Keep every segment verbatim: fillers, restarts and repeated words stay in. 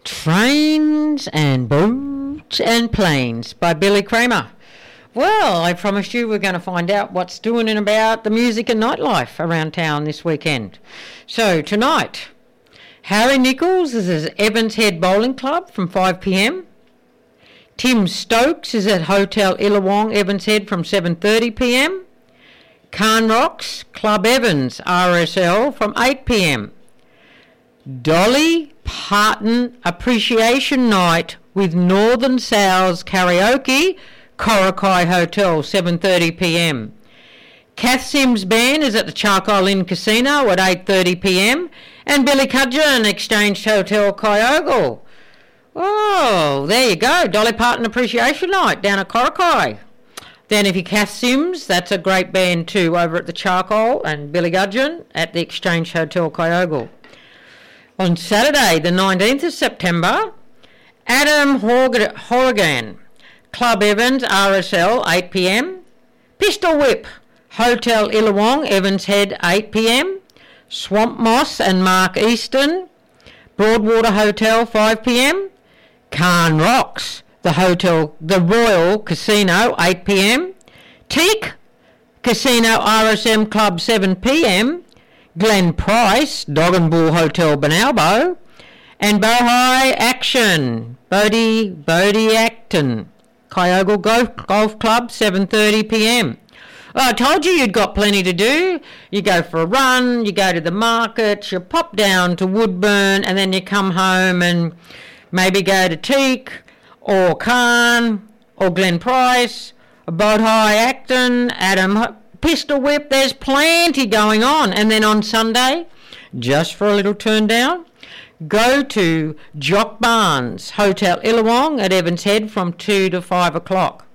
Trains and Boats and Planes by Billy Kramer. Well, I promised you we're going to find out what's doing and about the music and nightlife around town this weekend. So tonight, Harry Nichols is at Evans Head Bowling Club from five p.m. Tim Stokes is at Hotel Illawong, Evans Head from seven thirty p.m. Khan Rocks, Club Evans, R S L from eight p.m. Dolly Parton Appreciation Night with Northern Sows Karaoke, Korakai Hotel, seven thirty p.m. Kath Sims Band is at the Charcoal Inn Casino at eight thirty p.m. and Billy Cudgeon Exchange Hotel, Kyogle. Oh, there you go, Dolly Parton Appreciation Night down at Korakai. Then if you Kath Sims, that's a great band too, over at the Charcoal, and Billy Gudgeon at the Exchange Hotel, Kyogle. On Saturday, the nineteenth of September, Adam Horrigan, Club Evans, R S L, eight p.m. Pistol Whip, Hotel Illawong, Evans Head, eight p.m. Swamp Moss and Mark Easton, Broadwater Hotel, five p.m. Khan Rocks, the Hotel, the Royal Casino, eight p.m. Teak, Casino R S M Club, seven p.m. Glen Price, Dog and Bull Hotel, Benalbo, and Bohai Action, Bodie, Bodie Acton, Kyogle Golf, Golf Club, seven thirty p.m. Well, I told you you'd got plenty to do. You go for a run, you go to the market, you pop down to Woodburn, and then you come home and maybe go to Teak, or Khan, or Glen Price, or Bohai Acton, Adam Pistol Whip. There's plenty going on. And then on Sunday, just for a little turn down, go to Jock Barnes Hotel Illawong at Evans Head from two to five o'clock.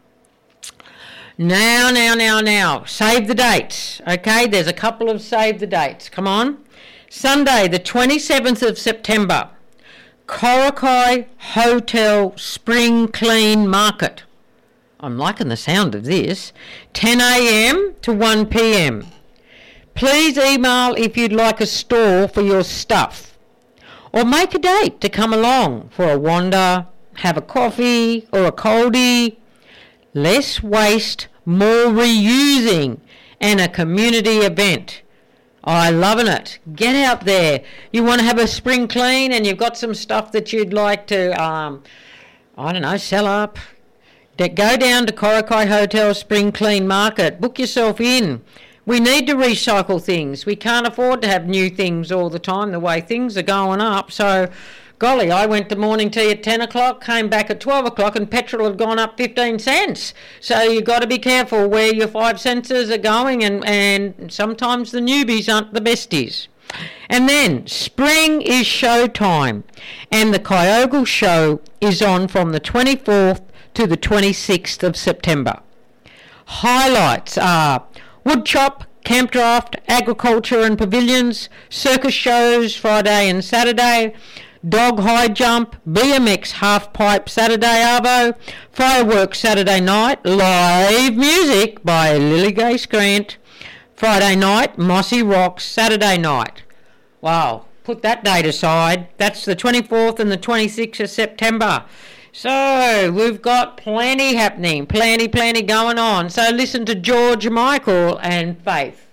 Now, now, now, now, save the dates, okay? There's a couple of save the dates. Come on. Sunday, the twenty-seventh of September, Korakai Hotel Spring Clean Market. I'm liking the sound of this. ten a.m. to one p.m. Please email if you'd like a stall for your stuff, or make a date to come along for a wander, have a coffee or a coldie. Less waste, more reusing, and a community event. I'm loving it. Get out there. You want to have a spring clean and you've got some stuff that you'd like to, um, I don't know, sell up. Go down to Korakai Hotel Spring Clean Market. Book yourself in. We need to recycle things. We can't afford to have new things all the time the way things are going up. So, golly, I went to morning tea at ten o'clock, came back at twelve o'clock, and petrol had gone up fifteen cents. So you've got to be careful where your five senses are going, and, and sometimes the newbies aren't the besties. And then, spring is show time, and the Kyogle show is on from the twenty-fourth to the twenty-sixth of September. Highlights are woodchop, camp draft, agriculture and pavilions, circus shows Friday and Saturday, dog high jump, B M X half pipe Saturday arvo, fireworks Saturday night, live music by Lily Gay Grant, Friday night, Mossy Rocks Saturday night. Wow, put that date aside. That's the twenty-fourth and the twenty-sixth of September. So we've got plenty happening, plenty, plenty going on. So listen to George Michael and Faith.